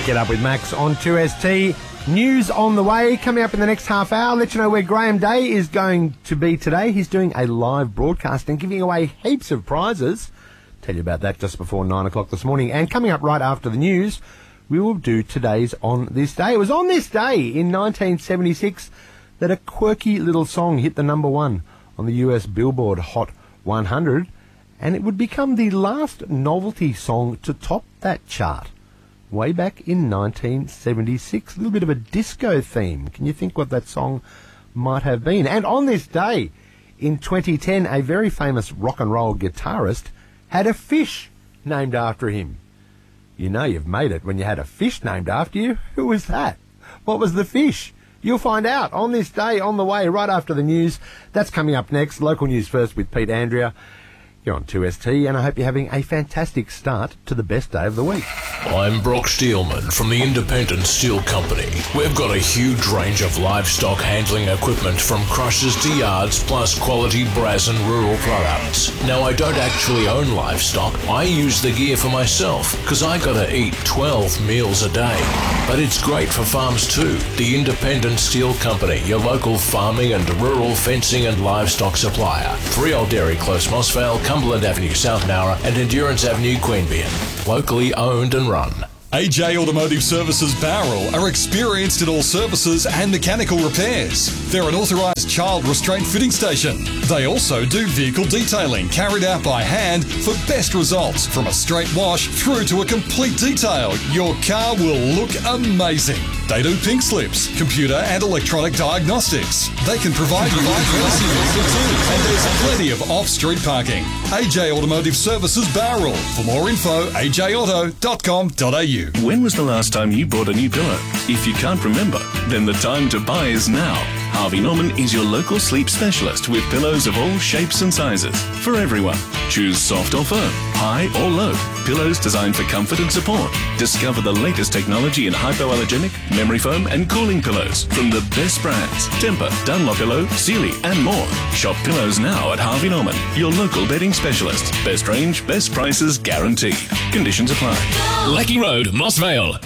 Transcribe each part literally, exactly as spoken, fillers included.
Get Up with Max on two S T. News on the way, coming up in the next half hour. Let you know where Graham Day is going to be today. He's doing a live broadcast and giving away heaps of prizes. Tell you about that just before nine o'clock this morning. And coming up right after the news, we will do today's On This Day. It was on this day in nineteen seventy-six that a quirky little song hit the number one on the U S Billboard Hot one hundred, and it would become the last novelty song to top that chart. Way back in nineteen seventy-six, a little bit of a disco theme. Can you think what that song might have been? And on this day, in twenty ten, a very famous rock and roll guitarist had a fish named after him. You know you've made it when you had a fish named after you. Who was that? What was the fish? You'll find out on this day, on the way, right after the news. That's coming up next. Local news first with Pete Andrea. You're on two S T, and I hope you're having a fantastic start to the best day of the week. I'm Brock Steelman from the Independent Steel Company. We've got a huge range of livestock handling equipment from crushers to yards, plus quality brass and rural products. Now, I don't actually own livestock. I use the gear for myself, because I gotta eat twelve meals a day. But it's great for farms too. The Independent Steel Company, your local farming and rural fencing and livestock supplier. three Old Dairy Close, Mossvale, Cumberland Avenue, South Nowra, and Endurance Avenue, Queanbeyan. Locally owned and run. A J Automotive Services Bowral are experienced in all services and mechanical repairs. They're an authorised child restraint fitting station. They also do vehicle detailing carried out by hand for best results, from a straight wash through to a complete detail. Your car will look amazing. They do pink slips, computer and electronic diagnostics. They can provide you with courtesy vehicle too, and there's plenty of off-street parking. A J Automotive Services Bowral. For more info, a j auto dot com dot a u. When was the last time you bought a new pillow? If you can't remember, then the time to buy is now. Harvey Norman is your local sleep specialist with pillows of all shapes and sizes for everyone. Choose soft or firm, high or low. Pillows designed for comfort and support. Discover the latest technology in hypoallergenic, memory foam and cooling pillows from the best brands. Tempur, Dunlopillow, Sealy and more. Shop pillows now at Harvey Norman, your local bedding specialist. Best range, best prices guaranteed. Conditions apply. Lecky Road, Mossvale.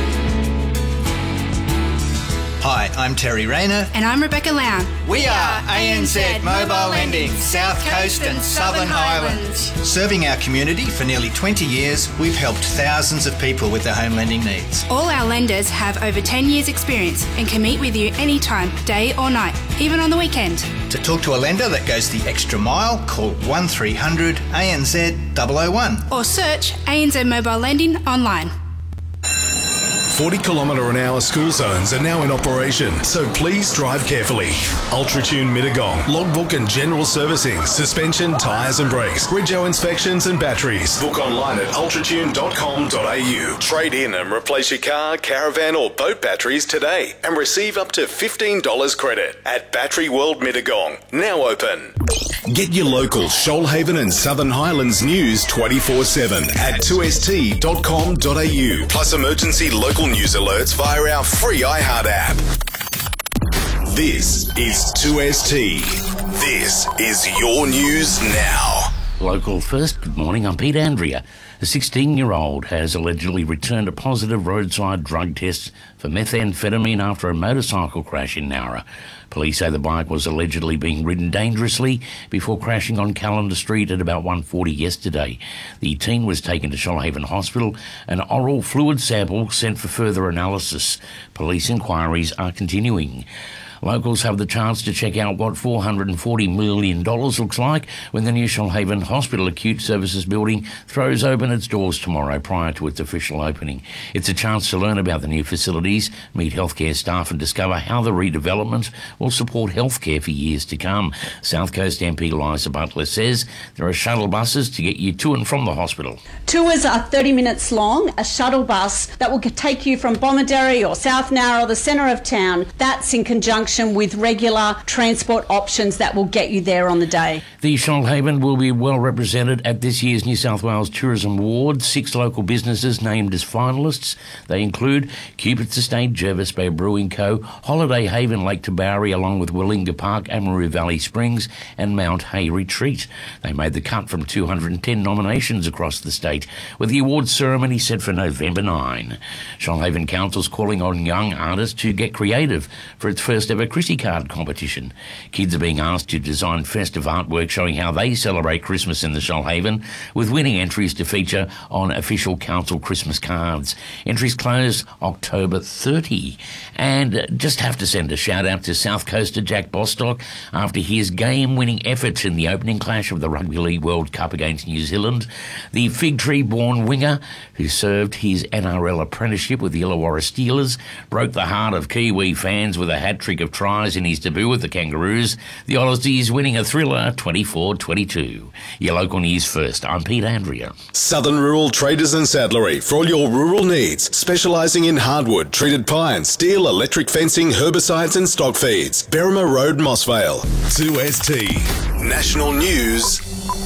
Hi, I'm Terry Rayner. And I'm Rebecca Lown. We are A N Z Mobile Lending, South Coast and Southern Highlands. Serving our community for nearly twenty years, we've helped thousands of people with their home lending needs. All our lenders have over ten years experience and can meet with you anytime, day or night, even on the weekend. To talk to a lender that goes the extra mile, call one three hundred A N Z double oh one. Or search A N Z Mobile Lending online. forty kilometre an hour school zones are now in operation, so please drive carefully. Ultratune Mittagong, logbook and general servicing, suspension, tyres and brakes, Bridgeo inspections and batteries. Book online at ultratune dot com dot a u. Trade in and replace your car, caravan or boat batteries today and receive up to fifteen dollars credit at Battery World Mittagong. Now open. Get your local Shoalhaven and Southern Highlands news twenty-four seven at two s t dot com dot a u, plus emergency local news alerts via our free iHeart app. This is two S T. This is your news now. Local first, good morning, I'm Pete Andrea. A sixteen-year-old has allegedly returned a positive roadside drug test for methamphetamine after a motorcycle crash in Nowra. Police say the bike was allegedly being ridden dangerously before crashing on Callender Street at about one forty yesterday. The teen was taken to Shoalhaven Hospital, an oral fluid sample sent for further analysis. Police inquiries are continuing. Locals have the chance to check out what four hundred forty million dollars looks like when the new Shoalhaven Hospital Acute Services building throws open its doors tomorrow prior to its official opening. It's a chance to learn about the new facilities, meet healthcare staff and discover how the redevelopment will support healthcare for years to come. South Coast M P Liza Butler says there are shuttle buses to get you to and from the hospital. Tours are thirty minutes long, a shuttle bus that will take you from Bomaderry or South Nowra or the centre of town. That's in conjunction conjunction with regular transport options that will get you there on the day. The Shoalhaven will be well represented at this year's New South Wales Tourism Awards. Six local businesses named as finalists. They include Cupid's Estate, Jervis Bay Brewing Co., Holiday Haven Lake Tabourie, along with Willinga Park, Amaroo Valley Springs and Mount Hay Retreat. They made the cut from two hundred ten nominations across the state, with the awards ceremony set for November ninth. Shoalhaven Council's calling on young artists to get creative for its first ever Chrissy Card competition. Kids are being asked to design festive artwork showing how they celebrate Christmas in the Shoalhaven, with winning entries to feature on official council Christmas cards. Entries close October thirtieth. And just have to send a shout out to South Coaster Jack Bostock after his game-winning efforts in the opening clash of the Rugby League World Cup against New Zealand. The Fig Tree-born winger, who served his N R L apprenticeship with the Illawarra Steelers, broke the heart of Kiwi fans with a hat-trick of tries in his debut with the Kangaroos. The Aussies winning a thriller twenty-four twenty-two. Your local news first. I'm Pete Andrea. Southern Rural Traders and Saddlery for all your rural needs, specialising in hardwood, treated pine, steel, electric fencing, herbicides and stock feeds. Berrima Road, Mossvale. two S T. National News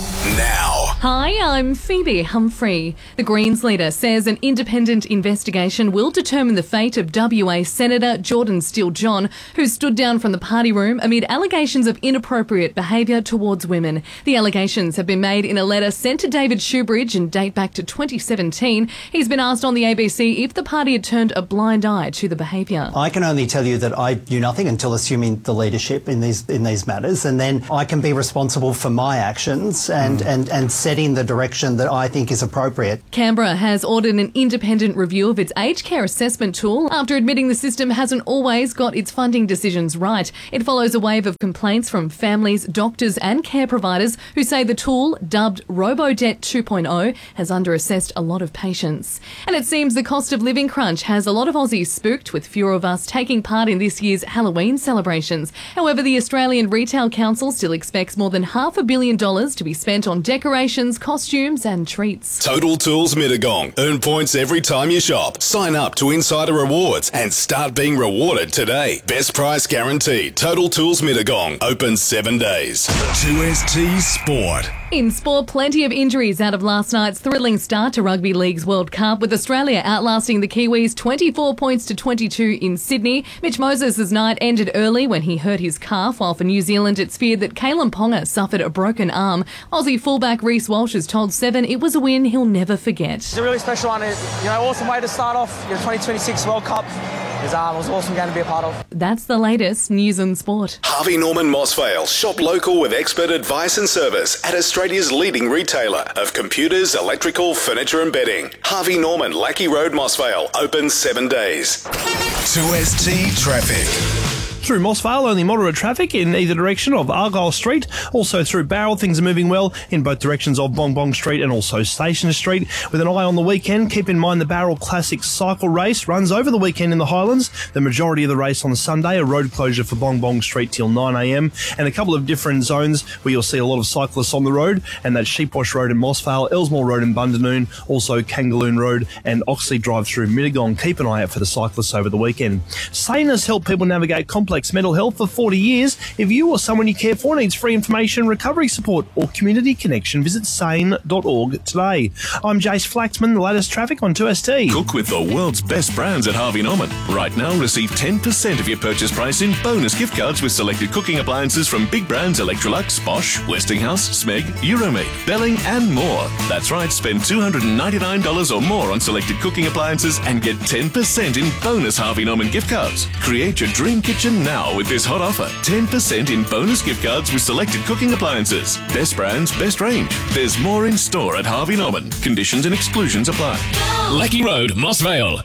now. Hi, I'm Phoebe Humphrey. The Greens leader says an independent investigation will determine the fate of W A Senator Jordan Steele-John, who stood down from the party room amid allegations of inappropriate behaviour towards women. The allegations have been made in a letter sent to David Shoebridge and date back to twenty seventeen. He's been asked on the A B C if the party had turned a blind eye to the behaviour. I can only tell you that I do nothing until assuming the leadership in these in these matters, and then I can be responsible for my actions and, mm. and, and setting the direction that I think is appropriate. Canberra has ordered an independent review of its aged care assessment tool after admitting the system hasn't always got its funding decisions right. It follows a wave of complaints from families, doctors and care providers who say the tool, dubbed RoboDebt two point oh, has underassessed a lot of patients. And it seems the cost of living crunch has a lot of Aussies spooked, with fewer of us taking part in this year's Halloween celebrations. However, the Australian Retail Council still expects more than half a billion dollars to be spent on decorations, costumes and treats. Total Tools Mittagong. Earn points every time you shop. Sign up to Insider Rewards and start being rewarded today. Best price guaranteed. Total Tools Mittagong. Open seven days. two S T Sport. In sport, plenty of injuries out of last night's thrilling start to Rugby League's World Cup, with Australia outlasting the Kiwis twenty-four points to twenty-two in Sydney. Mitch Moses' night ended early when he hurt his calf, while for New Zealand it's feared that Kalen Ponga suffered a broken arm. Aussie fullback Reece Walsh has told Seven it was a win he'll never forget. It's a really special one. You know, awesome way to start off your twenty twenty-six World Cup. It was, uh, it was an awesome game to be a part of. That's the latest news and sport. Harvey Norman Mossvale. Shop local with expert advice and service at Australia's leading retailer of computers, electrical, furniture and bedding. Harvey Norman, Lackey Road, Mossvale. Open seven days. two S T Traffic. Through Mossvale, only moderate traffic in either direction of Argyle Street. Also through Barrel, things are moving well in both directions of Bong Bong Street and also Station Street. With an eye on the weekend, keep in mind the Barrel Classic Cycle Race runs over the weekend in the Highlands. The majority of the race on Sunday, a road closure for Bong Bong Street till nine a m, and a couple of different zones where you'll see a lot of cyclists on the road, and that's Sheepwash Road in Mossvale, Elsmore Road in Bundanoon, also Kangaloon Road and Oxley Drive through Mittagong. Keep an eye out for the cyclists over the weekend. Sane has helped people navigate complex mental health for forty years. If you or someone you care for needs free information, recovery support or community connection, visit sane dot org today. I'm Jace Flaxman, the latest traffic on two S T. Cook with the world's best brands at Harvey Norman. Right now, receive ten percent of your purchase price in bonus gift cards with selected cooking appliances from big brands Electrolux, Bosch, Westinghouse, Smeg, Euromate, Belling and more. That's right, spend two hundred ninety-nine dollars or more on selected cooking appliances and get ten percent in bonus Harvey Norman gift cards. Create your dream kitchen now with this hot offer. ten percent in bonus gift cards with selected cooking appliances. Best brands, best range. There's more in store at Harvey Norman. Conditions and exclusions apply. Lackey Road, Mossvale.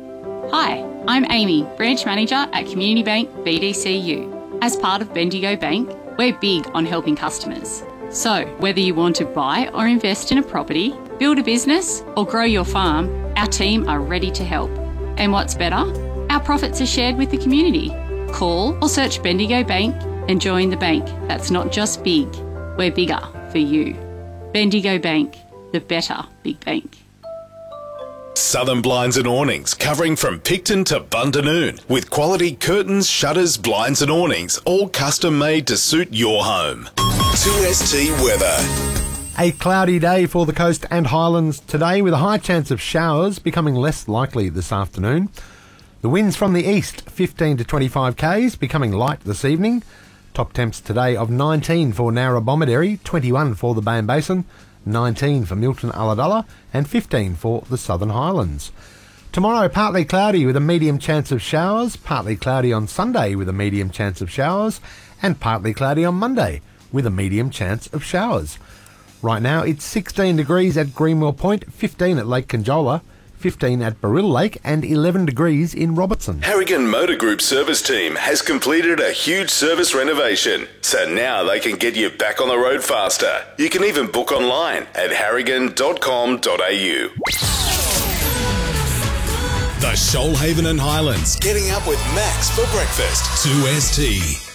Hi, I'm Amy, Branch Manager at Community Bank B D C U. As part of Bendigo Bank, we're big on helping customers. So, whether you want to buy or invest in a property, build a business or grow your farm, our team are ready to help. And what's better? Our profits are shared with the community. Call or search Bendigo Bank and join the bank that's not just big, we're bigger for you. Bendigo Bank, the better big bank. Southern Blinds and Awnings, covering from Picton to Bundanoon, with quality curtains, shutters, blinds and awnings, all custom made to suit your home. two S T weather. A cloudy day for the coast and highlands today, with a high chance of showers becoming less likely this afternoon. The winds from the east, fifteen to twenty-five k's, becoming light this evening. Top temps today of nineteen for Narrabomideri, twenty-one for the Bay and Basin, nineteen for Milton Ulladulla, and fifteen for the Southern Highlands. Tomorrow, partly cloudy with a medium chance of showers, partly cloudy on Sunday with a medium chance of showers, and partly cloudy on Monday with a medium chance of showers. Right now, it's sixteen degrees at Greenwell Point, fifteen at Lake Conjola, fifteen at Barilla Lake, and eleven degrees in Robertson. Harrigan Motor Group service team has completed a huge service renovation, so now they can get you back on the road faster. You can even book online at harrigan dot com dot a u. The Shoalhaven and Highlands, getting up with Max for breakfast. two S T.